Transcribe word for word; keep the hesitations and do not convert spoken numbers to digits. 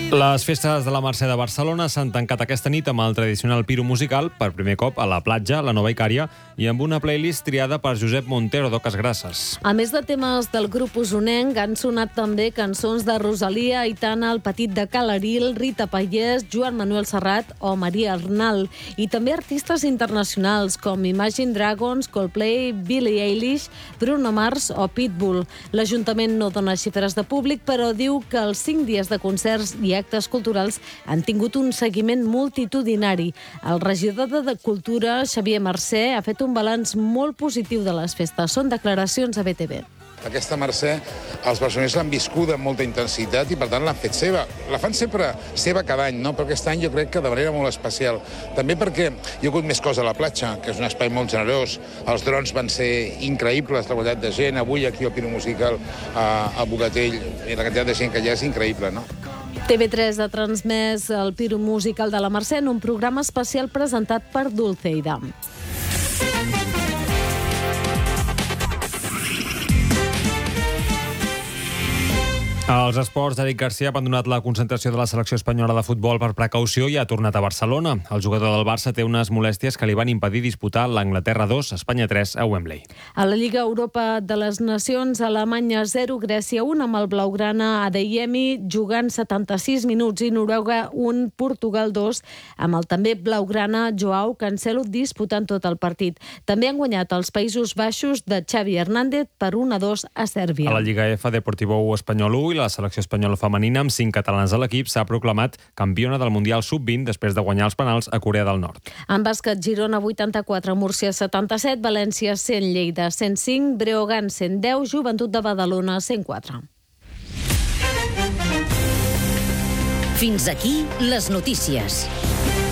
Les festes de la Mercè de Barcelona s'han tancat aquesta nit amb el tradicional piro musical, per primer cop a la platja, la Nova Icària, i amb una playlist triada per Josep Montero d'Oques Grasses. A més de temes del grup usonenc, han sonat també cançons de Rosalia, Aitana, El Petit de Calaril, Rita Payés, Joan Manuel Serrat o Maria Arnal, i també artistes internacionals com Imagine Dragons, Coldplay, Billie Eilish, Bruno Mars o Pitbull. L'Ajuntament no dona xifres de públic, però diu que els cinc dies de concerts i actes culturals han tingut un seguiment multitudinari. El regidor de Cultura, Xavier Mercè, ha fet un balanç molt positiu de les festes. Són declaracions a B T V. Aquesta Mercè, els barcelonins l'han viscuda amb molta intensitat i, per tant, l'han fet seva. La fan sempre seva cada any, no? Però aquest any jo crec que de manera molt especial. També perquè hi ha hagut més cosa a la platja, que és un espai molt generós. Els drons van ser increïbles, la quantitat de gent. Avui aquí al Piro Musical a, a Bogatell, i la quantitat de gent que hi ha és increïble, no? T V tres ha transmès el Piro Musical de la Mercè en un programa especial presentat per Dulceida. Els esports, Eric Garcia ha abandonat la concentració de la selecció espanyola de futbol per precaució i ha tornat a Barcelona. El jugador del Barça té unes molèsties que li van impedir disputar l'Anglaterra dos, Espanya tres a Wembley. A la Lliga Europa de les Nacions, Alemanya zero, Grècia un, amb el blaugrana Adeyemi jugant setanta-sis minuts, i Noruega un, Portugal dos, amb el també blaugrana Joao Cancelo disputant tot el partit. També han guanyat els Països Baixos de Xavi Hernández per un a dos a Sèrbia. A la Lliga F, Deportivo Espanyol u, i la selecció espanyola femenina, amb cinc catalans a l'equip, s'ha proclamat campiona del Mundial sub vint després de guanyar els penals a Corea del Nord. En bàsquet, Girona vuitanta-quatre, Múrcia setanta-set, València cent, Lleida cent cinc, Breogán cent deu, Joventut de Badalona cent quatre. Fins aquí les notícies.